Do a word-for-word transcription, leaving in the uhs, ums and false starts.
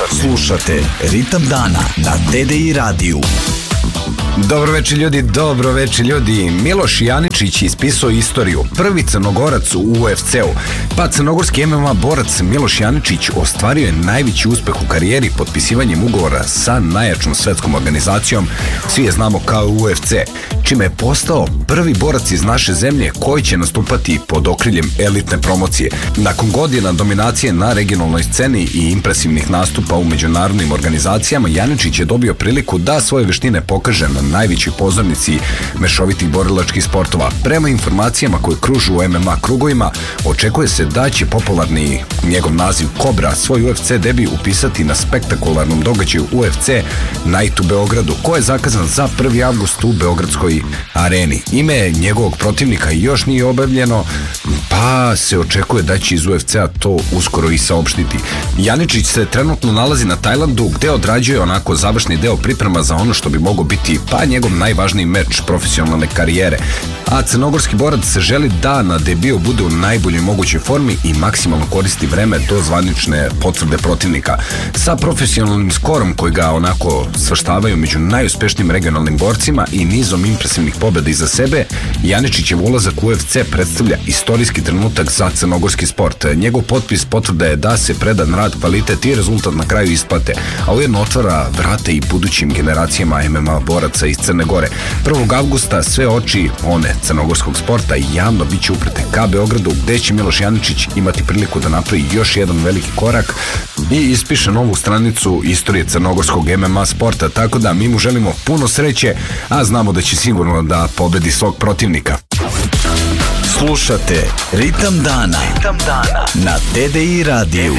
Slušate Ritam dana na D D I radiju. Dobro večer ljudi, dobro večer ljudi. Miloš Janičić ispisao istoriju. Prvi Crnogorac u U F C-u. Pa crnogorski M M A borac Miloš Janičić ostvario je najveći uspeh u karijeri potpisivanjem ugovora sa najjačom svetskom organizacijom, svi je znamo kao U F C, čime je postao prvi borac iz naše zemlje koji će nastupati pod okriljem elitne promocije. Nakon godina dominacije na regionalnoj sceni i impresivnih nastupa u međunarodnim organizacijama, Janičić je dobio priliku da svoje veštine pokaže na najvećoj pozornici mešovitih borilačkih sportova. Prema informacijama koje kružu u M M A krugovima, očekuje se da će popularni njegov naziv Kobra svoj U F C debi upisati na spektakularnom događaju U F C Night u Beogradu, koji je zakazan za prvi avgust u Beogradskoj areni. Ime njegovog protivnika još nije objavljeno, pa se očekuje da će iz U F C-a to uskoro i saopštiti. Janičić se trenutno nalazi na Tajlandu, gde odrađuje onako završni deo priprema za ono što bi mogao biti pa njegov najvažniji meč profesionalne karijere. A crnogorski borac se želi da na debiju bude u najboljoj mogućoj formi i maksimalno koristi vreme do zvanične potvrde protivnika. Sa profesionalnim skorom koji ga onako svrštavaju među najuspešnijim regionalnim borcima i nizom impresivnih pobjeda iza sebe, Janičićev ulazak u U F C predstavlja istorijski trenutak za crnogorski sport. Njegov potpis potvrda je da se predan rad, kvalitet i rezultat na kraju isplate, a ujedno otvara vrate i budućim generacijama M M A boraca iz Crne Gore. prvog avgusta sve oči one crnogorskog sporta javno bit će uprete ka Beogradu, gde će Miloš Janičić imati priliku da napravi još jedan veliki korak i ispiše novu stranicu istorije crnogorskog M M A sporta, tako da mi mu želimo puno sreće, a znamo da će sigurno da pobedi svog protivnika. Slušate Ritam dana, Ritam dana na D D I radiju.